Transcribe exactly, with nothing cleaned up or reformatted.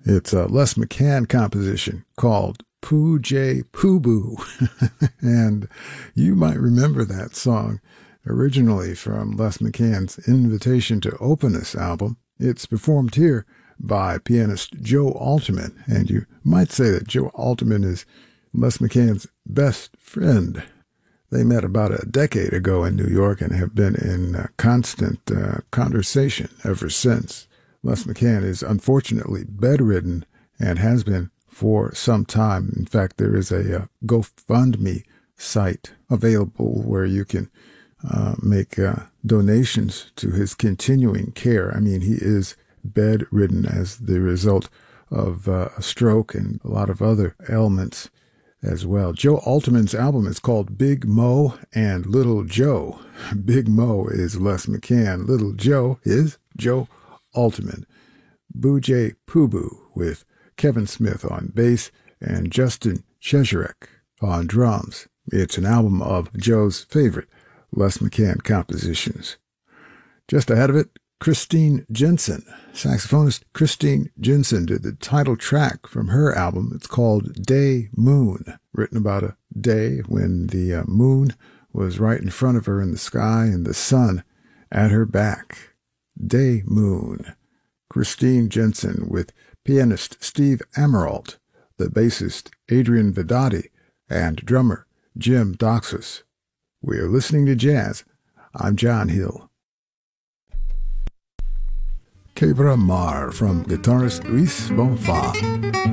It's a Les McCann composition called Pooh Jay Pooh Boo. And you might remember that song originally from Les McCann's Invitation to Open Us album. It's performed here by pianist Joe Alterman, and you might say that Joe Alterman is Les McCann's best friend. They met about a decade ago in New York and have been in uh, constant uh, conversation ever since. Les McCann is unfortunately bedridden and has been for some time. In fact, there is a, a GoFundMe site available where you can uh, make uh, donations to his continuing care. I mean, he is bedridden as the result of uh, a stroke and a lot of other ailments as well. Joe Alterman's album is called Big Mo and Little Joe. Big Mo is Les McCann. Little Joe is Joe Alterman. Pooh Jay Pooh Boo with Kevin Smith on bass and Justin Chesarek on drums. It's an album of Joe's favorite Les McCann compositions. Just ahead of it, Christine Jensen. Saxophonist Christine Jensen did the title track from her album. It's called Day Moon, written about a day when the uh, moon was right in front of her in the sky and the sun at her back. Day Moon. Christine Jensen with pianist Steve Ameralt, the bassist Adrian Vedati, and drummer Jim Doxas. We're listening to jazz. I'm John Hill. Quebra Mar from guitarist Luis Bonfa.